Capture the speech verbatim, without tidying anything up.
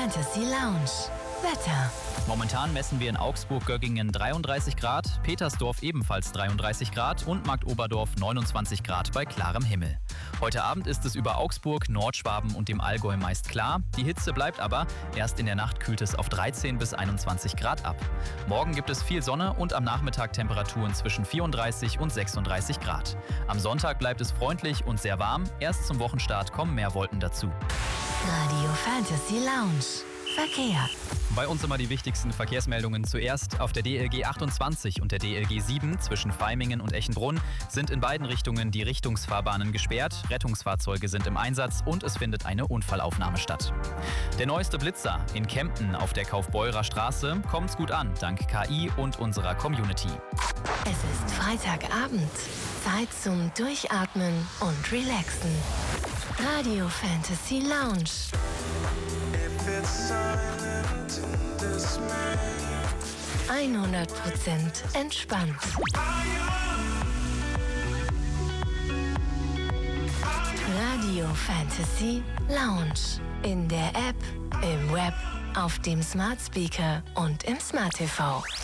Fantasy Lounge. Wetter. Momentan messen wir in Augsburg-Göggingen dreiunddreißig Grad, Petersdorf ebenfalls dreiunddreißig Grad und Marktoberdorf neunundzwanzig Grad bei klarem Himmel. Heute Abend ist es über Augsburg, Nordschwaben und dem Allgäu meist klar. Die Hitze bleibt aber. Erst in der Nacht kühlt es auf dreizehn bis einundzwanzig Grad ab. Morgen gibt es viel Sonne und am Nachmittag Temperaturen zwischen vierunddreißig und sechsunddreißig Grad. Am Sonntag bleibt es freundlich und sehr warm. Erst zum Wochenstart kommen mehr Wolken dazu. Radio Fantasy Lounge. Verkehr. Bei uns immer die wichtigsten Verkehrsmeldungen zuerst. Auf der D L G achtundzwanzig und der D L G sieben zwischen Vaimingen und Echenbrunn sind in beiden Richtungen die Richtungsfahrbahnen gesperrt. Rettungsfahrzeuge sind im Einsatz und es findet eine Unfallaufnahme statt. Der neueste Blitzer in Kempten auf der Kaufbeurer Straße kommt's gut an, dank K I und unserer Community. Es ist Freitagabend. Zeit zum Durchatmen und Relaxen. Radio Fantasy Lounge. hundert Prozent entspannt. Radio Fantasy Lounge. In der App, im Web, auf dem Smart Speaker und im Smart T V.